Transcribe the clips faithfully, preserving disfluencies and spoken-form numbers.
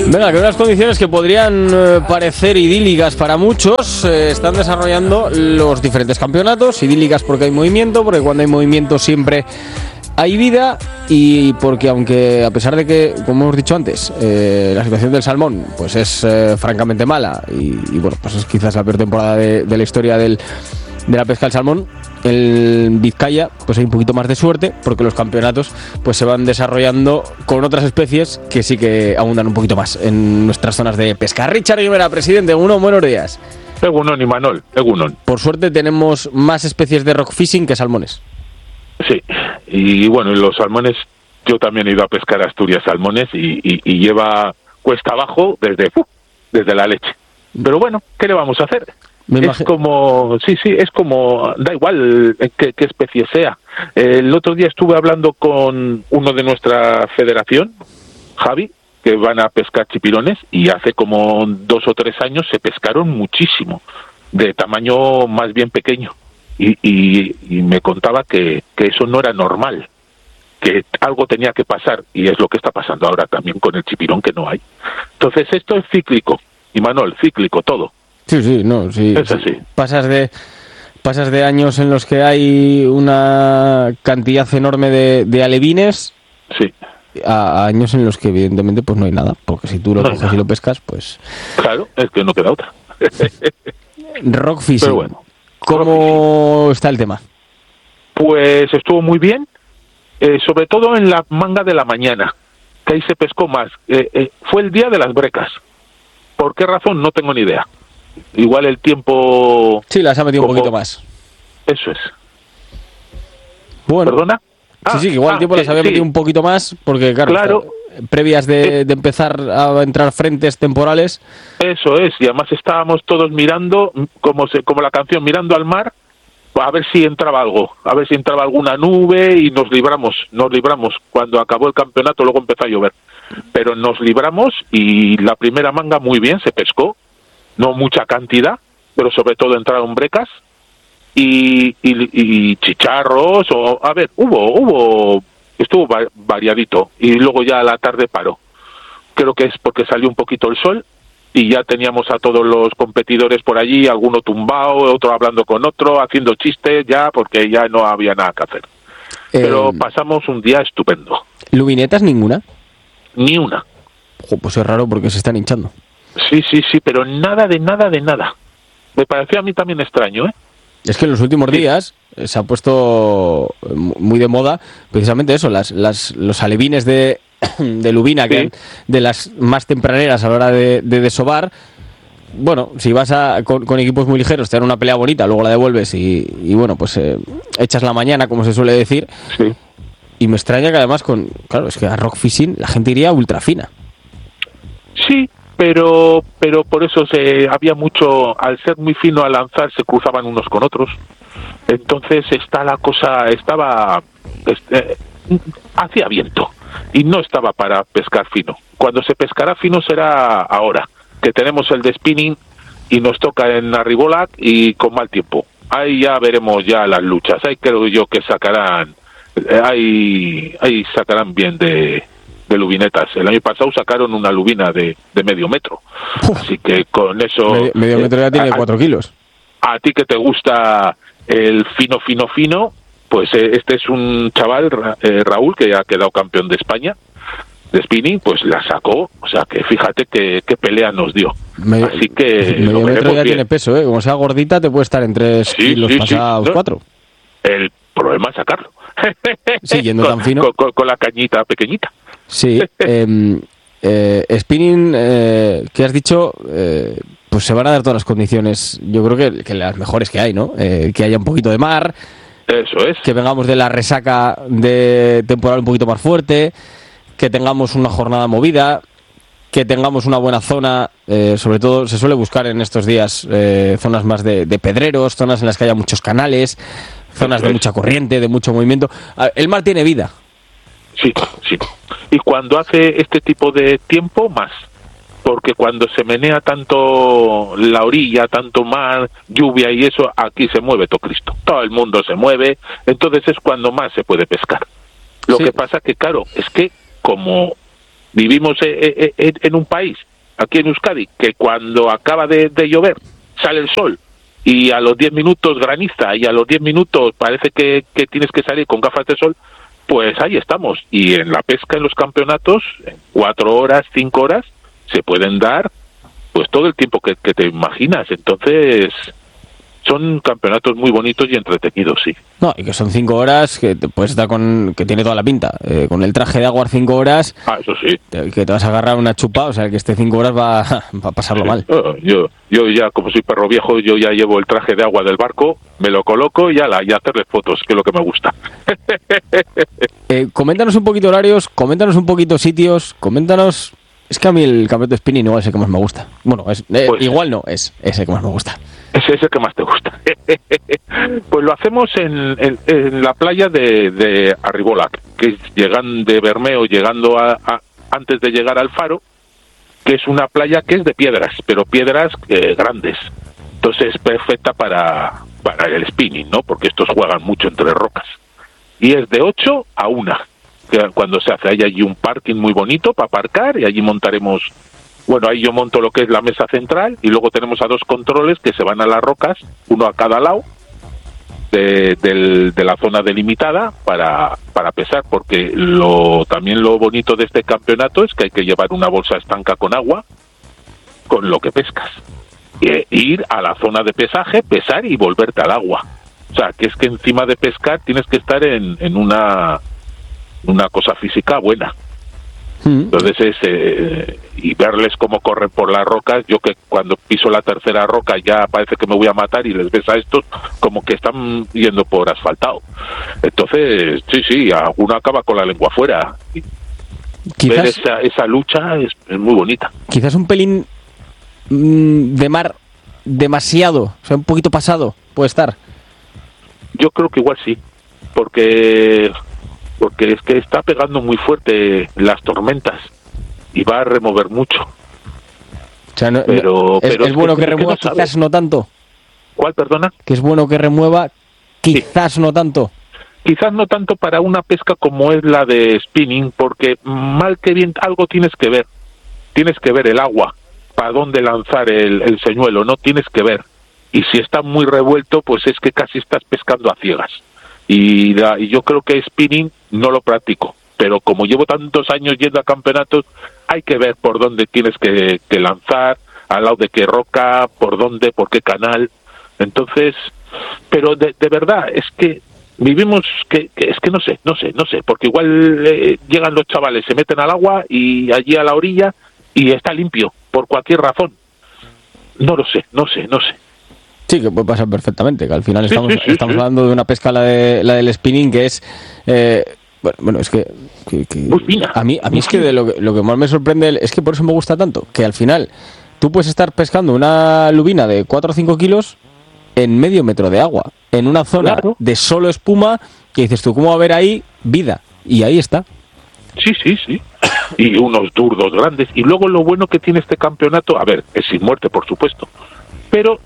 Venga, que unas condiciones que podrían eh, parecer idílicas para muchos, eh, están desarrollando los diferentes campeonatos. Idílicas porque hay movimiento, porque cuando hay movimiento siempre hay vida, y porque aunque a pesar de que, como hemos dicho antes, eh, la situación del salmón pues es eh, francamente mala y, y bueno, pues es quizás la peor temporada de, de la historia del, de la pesca del salmón, en Vizcaya pues hay un poquito más de suerte porque los campeonatos pues se van desarrollando con otras especies que sí que abundan un poquito más en nuestras zonas de pesca. Richard Rivera, presidente, uno, buenos días. Egunon, Imanol, Egunon. Por suerte tenemos más especies de rock fishing que salmones. Sí, y bueno, los salmones, yo también he ido a pescar a Asturias salmones y, y, y lleva cuesta abajo desde, uh, desde la leche. Pero bueno, ¿qué le vamos a hacer? Me es como, sí, sí, es como, da igual qué, qué especie sea. El otro día estuve hablando con uno de nuestra federación, Javi, que van a pescar chipirones, y hace como dos o tres años se pescaron muchísimo, de tamaño más bien pequeño. Y, y, y me contaba que, que eso no era normal, que algo tenía que pasar, y es lo que está pasando ahora también con el chipirón, que no hay. Entonces esto es cíclico, Imanol, cíclico todo. Sí, sí, no, sí. Es así. Pasas de pasas de años en los que hay una cantidad enorme de, de alevines, sí, a, a años en los que evidentemente pues no hay nada, porque si tú lo no coges y lo pescas, pues claro, es que no queda otra. Rock fishing. Pero bueno, ¿cómo rock está el tema? Pues estuvo muy bien, eh, sobre todo en la manga de la mañana, que ahí se pescó más. Eh, eh, fue el día de las brecas. ¿Por qué razón? No tengo ni idea. Igual el tiempo... Sí, las ha metido como... un poquito más. Eso es. Bueno. ¿Perdona? Ah, sí, sí, que igual ah, el tiempo eh, las había sí. metido un poquito más, porque claro, claro está, previas de, de empezar a entrar frentes temporales. Eso es, y además estábamos todos mirando, como, se, como la canción, mirando al mar, a ver si entraba algo, a ver si entraba alguna nube, y nos libramos, nos libramos. Cuando acabó el campeonato luego empezó a llover, pero nos libramos, y la primera manga muy bien, se pescó. No mucha cantidad, pero sobre todo entraron brecas y, y, y chicharros, o a ver, hubo, hubo, estuvo variadito, y luego ya a la tarde paró. Creo que es porque salió un poquito el sol y ya teníamos a todos los competidores por allí, alguno tumbado, otro hablando con otro, haciendo chistes ya, porque ya no había nada que hacer. Eh, pero pasamos un día estupendo. ¿Lubinetas ninguna? Ni una. Ojo, pues es raro porque se están hinchando. Sí, sí, sí, pero nada de nada de nada. Me pareció a mí también extraño, ¿eh? Es que en los últimos sí. días se ha puesto muy de moda precisamente eso, las, las, los alevines de, de lubina, sí. que de las más tempraneras a la hora de, de desovar. Bueno, si vas a, con, con equipos muy ligeros, te dan una pelea bonita, luego la devuelves y, y bueno, pues eh, echas la mañana, como se suele decir. Sí. Y me extraña que además con... Claro, es que a rock fishing la gente iría ultra fina. Sí. Pero pero por eso se había mucho, al ser muy fino al lanzar, se cruzaban unos con otros. Entonces está la cosa, estaba, este, hacía viento y no estaba para pescar fino. Cuando se pescará fino será ahora, que tenemos el de spinning y nos toca en Arribolac y con mal tiempo. Ahí ya veremos ya las luchas. Ahí creo yo que sacarán, ahí, ahí sacarán bien de... de lubinetas. El año pasado sacaron una lubina de, de medio metro. Uf. Así que con eso... Medio, medio metro ya eh, tiene a, cuatro kilos. A ti que te gusta el fino, fino, fino, pues eh, este es un chaval, eh, Raúl, que ya ha quedado campeón de España de spinning, pues la sacó. O sea que fíjate que, qué pelea nos dio. Me, Así que... Medio metro ya bien. Tiene peso, ¿eh? Como sea gordita te puede estar en tres sí, kilos sí, pasados sí, ¿no? cuatro. El problema es sacarlo. Sí, yendo con, tan fino. Con, con, con la cañita pequeñita. Sí, eh, eh, spinning, eh, que has dicho, eh, pues se van a dar todas las condiciones, yo creo que, que las mejores que hay, ¿no? Eh, que haya un poquito de mar, eso es, que vengamos de la resaca de temporal un poquito más fuerte, que tengamos una jornada movida, que tengamos una buena zona, eh, sobre todo se suele buscar en estos días eh, zonas más de, de pedreros, zonas en las que haya muchos canales, zonas de mucha corriente, de mucho movimiento. El mar tiene vida. Sí, sí. Y cuando hace este tipo de tiempo, más. Porque cuando se menea tanto la orilla, tanto mar, lluvia y eso, aquí se mueve todo Cristo. Todo el mundo se mueve, entonces es cuando más se puede pescar. Lo sí. que pasa que, claro, es que como Vivimos en, en, en un país, aquí en Euskadi, que cuando acaba de, de llover sale el sol y a los diez minutos graniza y a los diez minutos parece que, que tienes que salir con gafas de sol, pues ahí estamos. Y en la pesca, en los campeonatos, en cuatro horas, cinco horas, se pueden dar pues todo el tiempo que, que te imaginas. Entonces son campeonatos muy bonitos y entretenidos, sí. No, y que son cinco horas que te puedes estar con, que tiene toda la pinta, eh, con el traje de agua cinco horas. Ah, eso sí. Te, que te vas a agarrar una chupa, o sea, que esté cinco horas va, va a pasarlo sí. mal. Yo, yo ya, como soy perro viejo, yo ya llevo el traje de agua del barco, me lo coloco y ala, y hacerle fotos, que es lo que me gusta. eh, coméntanos un poquito horarios, coméntanos un poquito sitios, coméntanos. Es que a mí el campeonato de spinning igual es el que más me gusta. Bueno, es, eh, pues, igual no, es, es el que más me gusta. Ese es el que más te gusta. Pues lo hacemos en, en, en la playa de, de Arribolac, que es llegando de Bermeo, llegando a, a antes de llegar al faro, que es una playa que es de piedras, pero piedras eh, grandes. Entonces es perfecta para, para el spinning, ¿no? Porque estos juegan mucho entre rocas. Y es de ocho a una, que cuando se hace. Hay allí un parking muy bonito para aparcar y allí montaremos. Bueno, ahí yo monto lo que es la mesa central y luego tenemos a dos controles que se van a las rocas, uno a cada lado de, de, de la zona delimitada para, para pesar, porque lo también lo bonito de este campeonato es que hay que llevar una bolsa estanca con agua con lo que pescas. E ir a la zona de pesaje, pesar y volverte al agua. O sea, que es que encima de pescar tienes que estar en, en una, una cosa física buena. Entonces es eh, y verles cómo corren por las rocas. Yo que cuando piso la tercera roca ya parece que me voy a matar y les ves a estos como que están yendo por asfaltado. Entonces sí, sí, alguno acaba con la lengua afuera. Quizás, ver esa, esa lucha es, es muy bonita. Quizás un pelín mmm, de mar demasiado, o sea, un poquito pasado puede estar. Yo creo que igual sí, porque porque es que está pegando muy fuerte las tormentas y va a remover mucho. O sea, no, pero, es, pero es, es bueno que, que remueva, que no quizás sabe. No tanto. ¿Cuál, perdona? Que es bueno que remueva, quizás sí. No tanto. Quizás no tanto para una pesca como es la de spinning, porque mal que bien algo tienes que ver. Tienes que ver el agua, para dónde lanzar el, el señuelo, no tienes que ver. Y si está muy revuelto, pues es que casi estás pescando a ciegas. Y, la, y yo creo que spinning no lo practico, pero como llevo tantos años yendo a campeonatos, hay que ver por dónde tienes que, que lanzar, al lado de qué roca, por dónde, por qué canal. Entonces, pero de, de verdad, es que vivimos, que, que es que no sé, no sé, no sé, porque igual eh, llegan los chavales, se meten al agua y allí a la orilla y está limpio, por cualquier razón. No lo sé, no sé, no sé. Sí, que puede pasar perfectamente, que al final sí, estamos, sí, sí, estamos sí. hablando de una pesca, la, de, la del spinning, que es... Eh, bueno, bueno, es que... que, que muy fina. A mí, a mí es que de lo, que lo que más me sorprende, es que por eso me gusta tanto, que al final tú puedes estar pescando una lubina de cuatro o cinco kilos en medio metro de agua, en una zona claro. de solo espuma, que dices tú, ¿cómo va a haber ahí vida? Y ahí está. Sí, sí, sí. Y unos durdos grandes. Y luego lo bueno que tiene este campeonato, a ver, es sin muerte, por supuesto, pero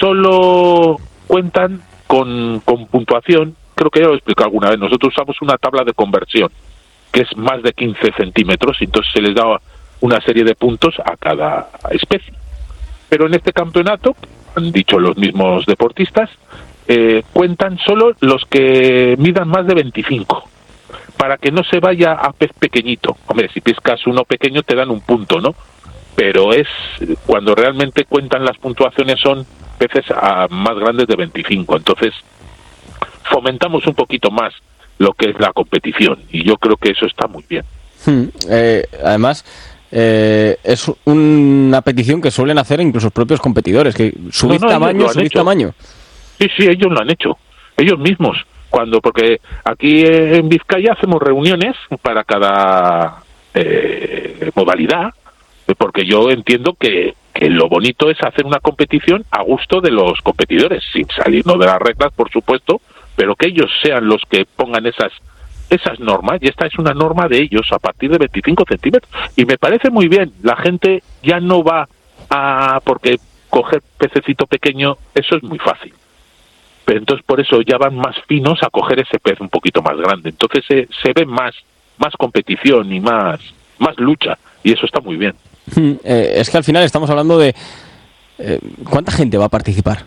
solo cuentan con, con puntuación. Creo que ya lo he explicado alguna vez. Nosotros usamos una tabla de conversión, que es más de quince centímetros, y entonces se les da una serie de puntos a cada especie. Pero en este campeonato, han dicho los mismos deportistas, eh, cuentan solo los que midan más de veinticinco, para que no se vaya a pez pequeñito. Hombre, si pescas uno pequeño te dan un punto, ¿no? Pero es cuando realmente cuentan las puntuaciones son peces a más grandes de veinticinco. Entonces fomentamos un poquito más lo que es la competición y yo creo que eso está muy bien. Hmm, eh, además eh, es una petición que suelen hacer incluso los propios competidores, que subid no, no, tamaño, subid hecho. tamaño. Sí, sí, ellos lo han hecho, ellos mismos. Cuando, porque aquí en Vizcaya hacemos reuniones para cada eh, modalidad, porque yo entiendo que, que lo bonito es hacer una competición a gusto de los competidores, sin salirnos de las reglas, por supuesto, pero que ellos sean los que pongan esas esas normas, y esta es una norma de ellos a partir de veinticinco centímetros, y me parece muy bien. La gente ya no va a, porque coger pececito pequeño, eso es muy fácil, pero entonces por eso ya van más finos a coger ese pez un poquito más grande, entonces se, se ve más más competición y más más lucha, y eso está muy bien. Eh, es que al final estamos hablando de eh, ¿cuánta gente va a participar?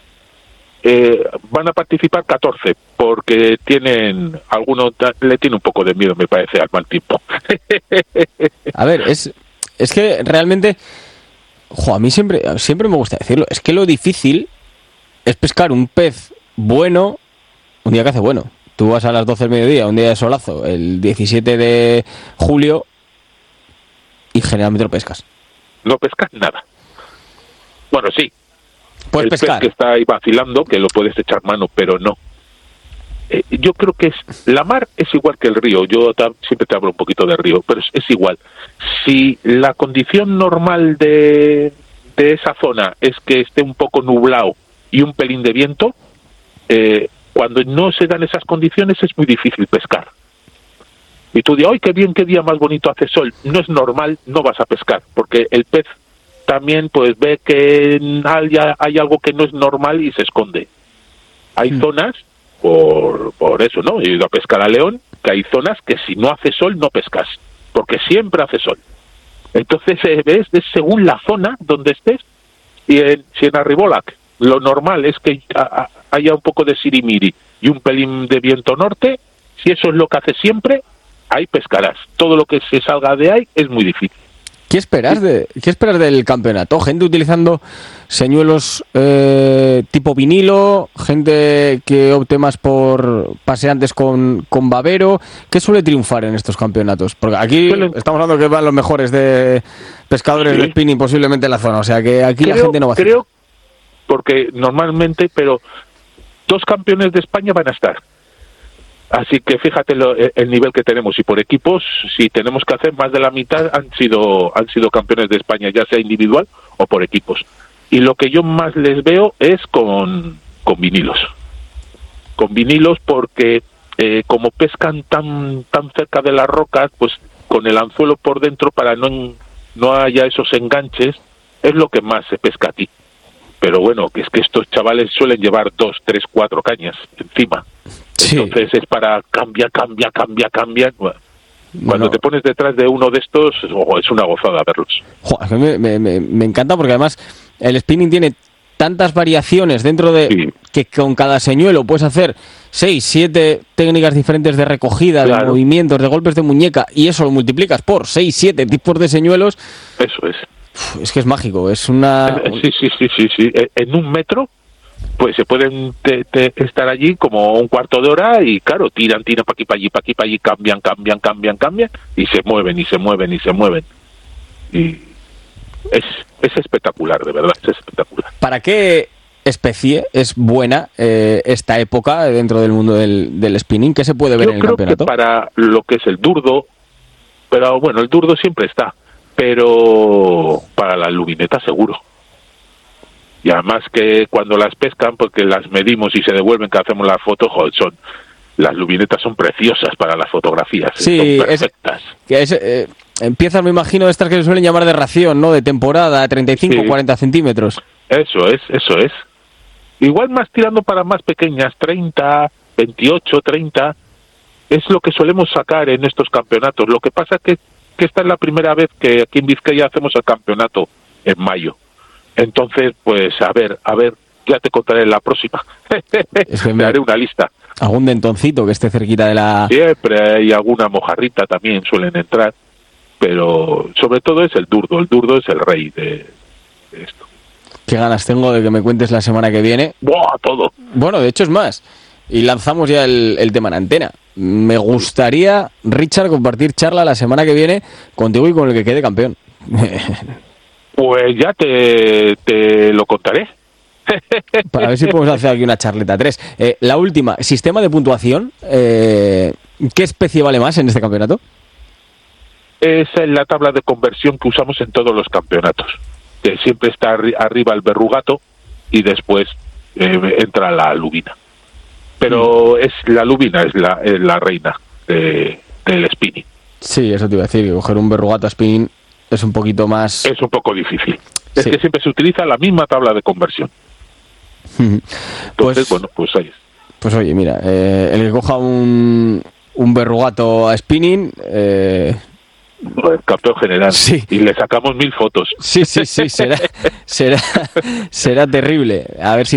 Eh, van a participar catorce, porque tienen, alguno le tiene un poco de miedo, me parece, al mal tiempo. A ver, es, es que realmente, jo, a mí siempre, siempre me gusta decirlo, es que lo difícil es pescar un pez bueno un día que hace bueno. Tú vas a las doce del mediodía, un día de solazo, el diecisiete de julio, y generalmente lo pescas. No pescas nada. Bueno, sí. Puedes el pescar. Pez que está ahí vacilando, que lo puedes echar mano, pero no. Eh, yo creo que es la mar es igual que el río. Yo ta, siempre te hablo un poquito de río, pero es, es igual. Si la condición normal de, de esa zona es que esté un poco nublado y un pelín de viento, eh, cuando no se dan esas condiciones es muy difícil pescar. Y tú dices, ¡ay, qué bien, qué día más bonito hace sol! No es normal, no vas a pescar, porque el pez también pues ve que hay, hay algo que no es normal y se esconde. Hay mm. zonas, por, por eso, ¿no? He ido a pescar a León, que hay zonas que si no hace sol no pescas, porque siempre hace sol. Entonces, eh, ves, es según la zona donde estés, y en, si en Arribolac lo normal es que a, haya un poco de sirimiri y un pelín de viento norte, si eso es lo que hace siempre, ahí pescarás. Todo lo que se salga de ahí es muy difícil. ¿Qué esperas de qué esperas del campeonato? Gente utilizando señuelos eh, tipo vinilo, gente que opte más por paseantes con, con babero. ¿Qué suele triunfar en estos campeonatos? Porque aquí Suelen... estamos hablando que van los mejores de pescadores sí. de spinning posiblemente en la zona. O sea que aquí creo, la gente no va a hacer. Creo, porque normalmente, pero dos campeones de España van a estar. Así que fíjate lo, el nivel que tenemos, y por equipos, si tenemos que hacer, más de la mitad han sido han sido campeones de España, ya sea individual o por equipos. Y lo que yo más les veo es con, con vinilos. Con vinilos porque eh, como pescan tan tan cerca de las rocas, pues con el anzuelo por dentro para no, no haya esos enganches, es lo que más se pesca aquí. Pero bueno, que es que estos chavales suelen llevar dos, tres, cuatro cañas encima. Sí. Entonces es para cambia, cambia, cambia, cambia. Cuando bueno. te pones detrás de uno de estos, oh, es una gozada verlos. Joder, me, me, me, me encanta porque además el spinning tiene tantas variaciones dentro de sí. que con cada señuelo puedes hacer seis, siete técnicas diferentes de recogida, claro. de movimientos, de golpes de muñeca, y eso lo multiplicas por seis, siete tipos de señuelos. Eso es. Uf, es que es mágico, es una... Sí, sí, sí, sí, sí. En un metro pues se pueden te, te estar allí como un cuarto de hora y claro, tiran, tiran para aquí, para allí, para aquí, para allí, cambian, cambian, cambian, cambian y se mueven y se mueven y se mueven. Y es, es espectacular, de verdad, es espectacular. ¿Para qué especie es buena eh, esta época dentro del mundo del, del spinning? ¿Qué se puede ver Yo en el creo campeonato? Que para lo que es el durdo, pero bueno, el durdo siempre está, pero para la lubineta seguro. Y además que cuando las pescan, porque las medimos y se devuelven, que hacemos las fotos, joder, son las lubinetas son preciosas para las fotografías, sí, son perfectas. Es, que es, eh, empiezan, me imagino, estas que se suelen llamar de ración, ¿no? De temporada, treinta y cinco, sí. cuarenta centímetros. Eso es, eso es. Igual más tirando para más pequeñas, treinta, veintiocho, treinta, es lo que solemos sacar en estos campeonatos. Lo que pasa es que, que esta es la primera vez que aquí en Vizcaya hacemos el campeonato en mayo. Entonces, pues, a ver, a ver, ya te contaré en la próxima. Es que me haré una lista. Algún dentoncito que esté cerquita de la... Siempre hay alguna mojarrita también, suelen entrar, pero sobre todo es el durdo. El durdo es el rey de, de esto. Qué ganas tengo de que me cuentes la semana que viene. ¡Buah, todo! Bueno, de hecho es más. Y lanzamos ya el, el tema en antena. Me gustaría, Richard, compartir charla la semana que viene contigo y con el que quede campeón. Pues ya te, te lo contaré. Para ver si podemos hacer aquí una charleta tres. Eh, la última, sistema de puntuación. Eh, ¿Qué especie vale más en este campeonato? Es la tabla de conversión que usamos en todos los campeonatos. Que siempre está arri- arriba el verrugato y después eh, entra la lubina. Pero mm. es la lubina es la, es la reina de, del spinning. Sí, eso te iba a decir, que coger un verrugato a spinning es un poquito más... Es un poco difícil. Es sí. que siempre se utiliza la misma tabla de conversión. Entonces, pues, bueno, pues ahí es. Pues oye, mira, eh, el que coja un, un verrugato a spinning, eh, Pues, campeón general. Sí. Y le sacamos mil fotos. Sí, sí, sí, será, será, será terrible. A ver si